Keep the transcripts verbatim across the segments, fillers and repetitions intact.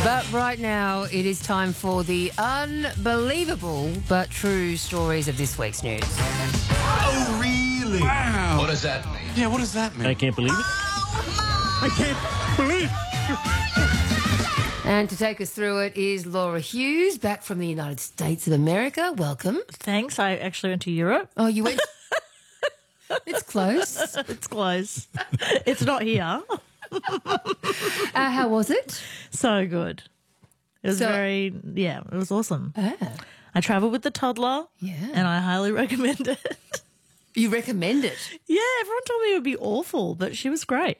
But right now, it is time for the unbelievable but true stories of this week's news. Oh, really? Wow. What does that mean? Yeah, what does that mean? I can't believe it. I can't believe it. And to take us through it is Laura Hughes, back from the United States of America. Welcome. Thanks. I actually went to Europe. Oh, you went... It's close. It's close. It's not here. Uh, how was it? So good. It was So- very, yeah, it was awesome. Ah, I travelled with the toddler. Yeah. And I highly recommend it. you recommend it? Yeah, everyone told me it would be awful, but she was great.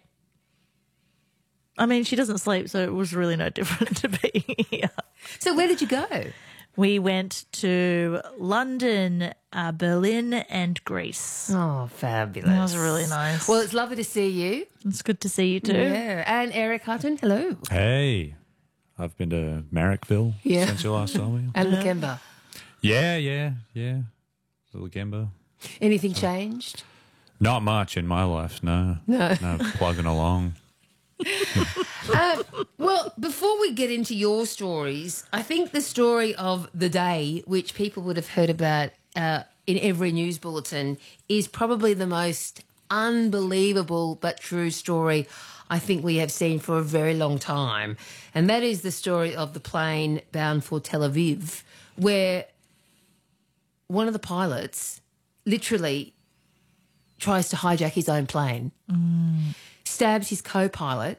I mean, she doesn't sleep, so it was really no different to being here. So where did you go? We went to London, uh, Berlin, and Greece. Oh, fabulous. That was really nice. Well, it's lovely to see you. It's good to see you too. Yeah. And Eric Hutton, hello. Hey, I've been to Marrickville Yeah. since you last saw me. And Lakemba. Yeah, yeah, yeah. Little Gemba. Anything changed? Not much in my life, no. No. No, plugging along. Um, well, before we get into your stories, I think the story of the day, which people would have heard about uh, in every news bulletin, is probably the most unbelievable but true story I think we have seen for a very long time. And that is the story of the plane bound for Tel Aviv, where one of the pilots literally tries to hijack his own plane, mm. stabs his co-pilot,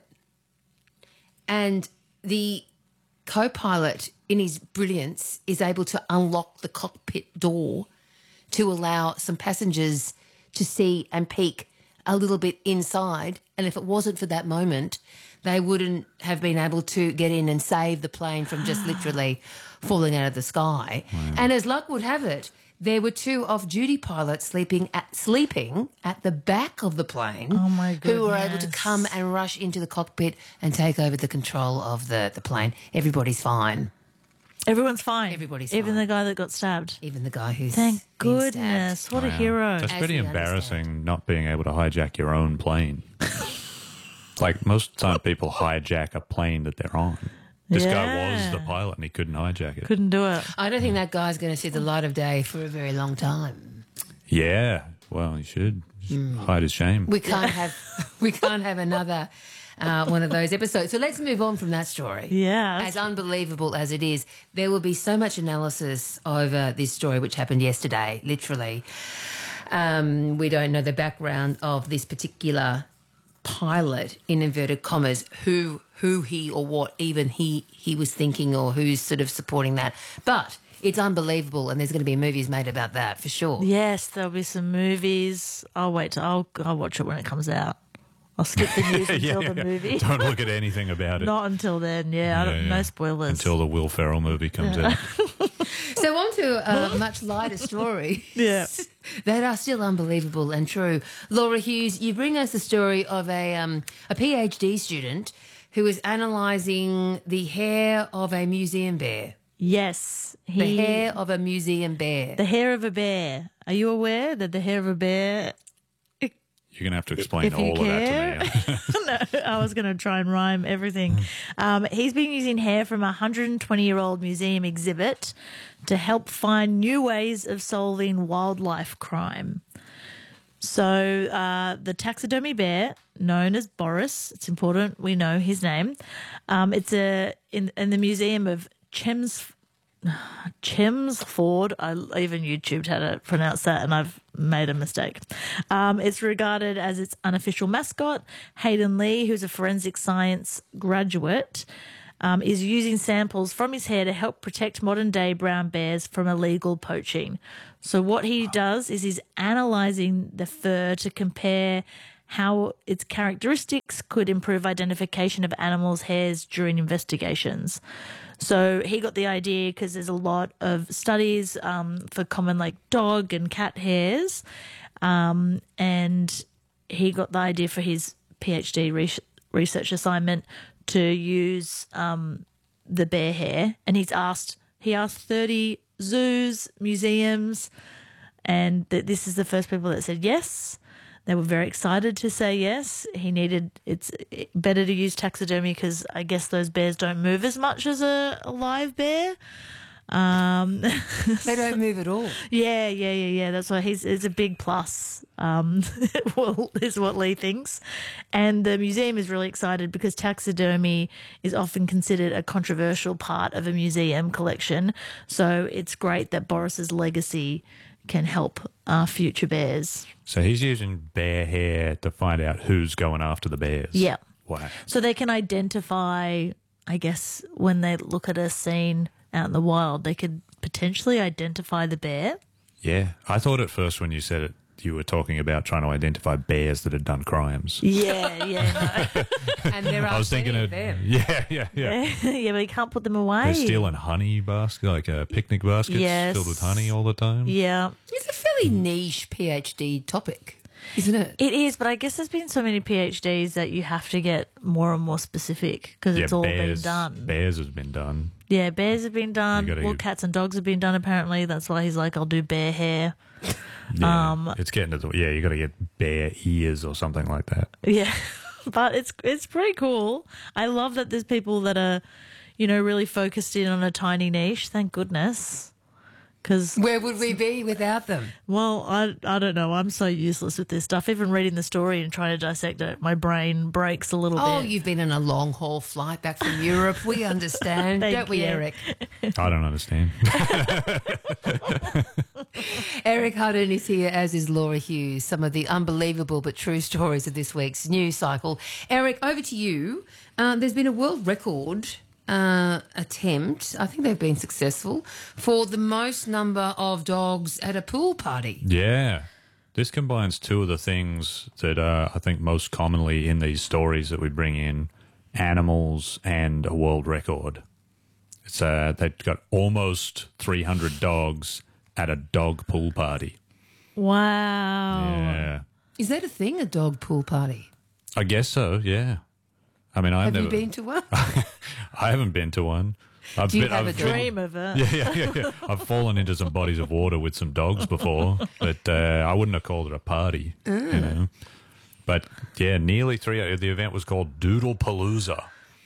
and the co-pilot, in his brilliance, is able to unlock the cockpit door to allow some passengers to see and peek a little bit inside. And if it wasn't for that moment, they wouldn't have been able to get in and save the plane from just literally falling out of the sky. Wow. And as luck would have it, there were two off-duty pilots sleeping at sleeping at the back of the plane. Oh my goodness. Who were able to come and rush into the cockpit and take over the control of the, the plane. Everybody's fine. Everyone's fine. Everybody's Even fine. the guy that got stabbed. Even the guy who's Thank been goodness. stabbed. What a Wow. hero. That's As pretty we embarrassing understand. not being able to hijack your own plane. Like most of the time people hijack a plane that they're on. This guy was Yeah. the pilot and he couldn't hijack it. Couldn't do it. I don't think that guy's going to see the light of day for a very long time. Yeah, well, he should Hmm. hide his shame. We can't have we can't have another uh, one of those episodes. So let's move on from that story. Yeah. As unbelievable as it is, there will be so much analysis over this story, which happened yesterday, literally. Um, we don't know the background of this particular pilot, in inverted commas, who who he or what even he, he was thinking or who's sort of supporting that. But it's unbelievable, and there's going to be movies made about that for sure. Yes, there'll be some movies. I'll wait. To, I'll I'll watch it when it comes out. I'll skip the news until yeah, the movie. Don't look at anything about it. Not until then. Yeah, I Yeah, don't, yeah. no spoilers. Until the Will Ferrell movie comes out. So on to a much lighter story. Yeah. That are still unbelievable and true. Laura Hughes, you bring us the story of a um, a PhD student who is analysing the hair of a museum bear. Yes, he, The hair of a museum bear. the hair of a bear. Are you aware that the hair of a bear? You're going to have to explain If you all of that to me. No, I was going to try and rhyme everything. Um, he's been using hair from a one hundred twenty-year-old museum exhibit to help find new ways of solving wildlife crime. So uh, the taxidermy bear, known as Boris, it's important we know his name. Um, it's a in in the museum of Chems. Chelmsford. I even YouTubed how to pronounce that, and I've made a mistake. Um, it's regarded as its unofficial mascot. Hayden Lee, who's a forensic science graduate, um, is using samples from his hair to help protect modern-day brown bears from illegal poaching. So what he does is he's analysing the fur to compare how its characteristics could improve identification of animals' hairs during investigations. So he got the idea because there's a lot of studies um, for common like dog and cat hairs, um, and he got the idea for his PhD re- research assignment to use um, the bear hair, and he's asked he asked thirty zoos, museums, and th- this is the first people that said yes. They were very excited to say yes. He needed, it's better to use taxidermy because I guess those bears don't move as much as a, a live bear. Um, They don't move at all. yeah, yeah, yeah, yeah. That's why he's it's a big plus. Um, well, is what Lee thinks, and the museum is really excited because taxidermy is often considered a controversial part of a museum collection. So it's great that Boris's legacy can help our future bears. So he's using bear hair to find out who's going after the bears. Yeah. Wow. So they can identify, I guess, when they look at a scene out in the wild, they could potentially identify the bear. Yeah. I thought at first when you said it, you were talking about trying to identify bears that had done crimes. Yeah, yeah, no. And there are I was thinking plenty of, them. yeah, yeah, yeah. yeah, but you can't put them away. They're stealing honey basket, like uh, picnic baskets Yes. filled with honey all the time. Yeah, It's a fairly niche PhD topic, isn't it? it is, but I guess there's been so many PhDs that you have to get more and more specific because it's all bears, been done. Bears has been done. Yeah, bears have been done. You gotta Well, get- cats and dogs have been done apparently. That's why he's like, I'll do bear hair. Yeah, Um, it's getting to the, yeah, you got to get bear ears or something like that. Yeah, but it's it's pretty cool. I love that there's people that are, you know, really focused in on a tiny niche. Thank goodness. Because, Where would we be without them? well, I, I don't know. I'm so useless with this stuff. Even reading the story and trying to dissect it, my brain breaks a little Oh, bit. you've been on a long haul flight back from Europe. We understand, Thank don't we, you. Eric? I don't understand. Eric Hudden is here, as is Laura Hughes. Some of the unbelievable but true stories of this week's news cycle. Eric, over to you. Uh, there's been a world record uh, attempt, I think they've been successful, for the most number of dogs at a pool party. Yeah. This combines two of the things that uh, I think most commonly in these stories that we bring in, animals and a world record. It's uh, they've got almost three hundred dogs at a dog pool party. Wow. Yeah. Is that a thing, a dog pool party? I guess so, yeah. I mean, I've Have never you been to one? I haven't been to one. I've Do you been, have I've a been- Dream of it. Yeah, yeah, yeah, yeah. I've fallen into some bodies of water with some dogs before, but uh, I wouldn't have called it a party, you know. But yeah, nearly three. The event was called Doodle Palooza.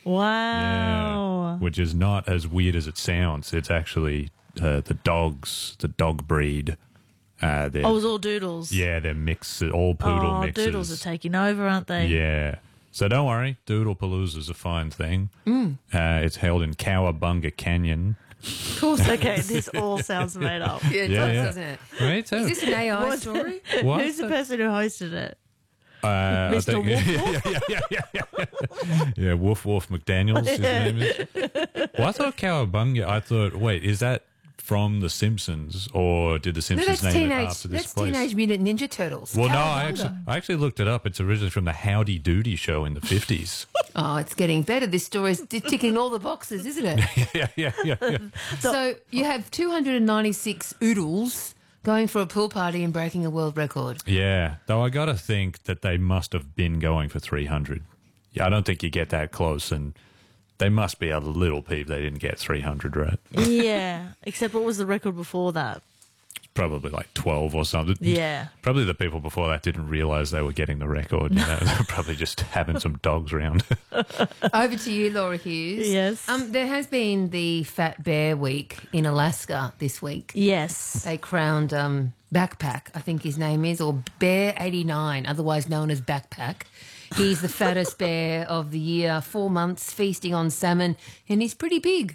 Wow. which is not as weird as it sounds. It's actually uh, the dogs, the dog breed. Uh, they're, Oh, it was all doodles. yeah, they're mixed, all poodle oh, mixes. doodles are taking over, aren't they? Yeah. So don't worry, Doodle Palooza is a fine thing. Mm. Uh, it's held in Cowabunga Canyon. Of course. Okay, this all sounds made up. Yeah, it Yeah, does, yeah. doesn't it? Right? So, Is this an A I story? what? Who's the person who hosted it? Uh, I Mister think- Woof yeah, yeah, yeah, yeah, yeah, yeah. Yeah, Woof Woof McDaniels, his name is. Well, I thought Cowabunga, I thought, wait, is that from The Simpsons, or did The No, Simpsons that's name it teenage. after this That's place? Teenage Mutant Ninja Turtles. Well, no, I Cowabunga. actually, I actually looked it up. It's originally from the Howdy Doody show in the fifties. Oh, it's getting better. This story's t- ticking all the boxes, isn't it? yeah, yeah, yeah, yeah. So you have two hundred ninety-six oodles going for a pool party and breaking a world record. Yeah, though I got to think that they must have been going for three hundred. Yeah, I don't think you get that close, and they must be a little peeved they didn't get three hundred right. Yeah, except what was the record before that? Probably like twelve or something. Yeah. Probably the people before that didn't realize they were getting the record. You know, they're probably just having some dogs around. Over to you, Laura Hughes. Yes. Um, there has been the Fat Bear Week in Alaska this week. Yes. They crowned um, Backpack, I think his name is, or Bear eighty-nine, otherwise known as Backpack. He's the fattest bear of the year, four months feasting on salmon, and he's pretty big.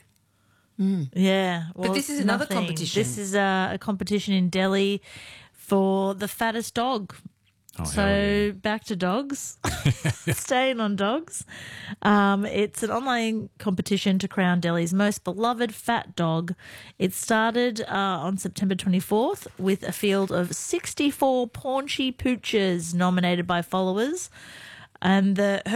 Yeah. Well, this is it's another nothing. competition. This is uh, a competition in Delhi for the fattest dog. Oh, So hell yeah. back to dogs, staying on dogs. Um, it's an online competition to crown Delhi's most beloved fat dog. It started uh, on September twenty-fourth with a field of sixty-four paunchy pooches nominated by followers. And the